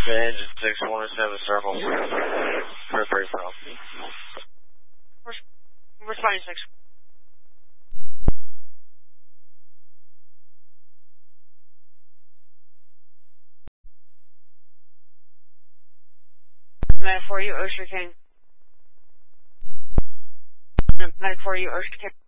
Engine 617 circle. For 3 from. Responding 6. Medic for you, Ocean King. Medic for you, Ocean King.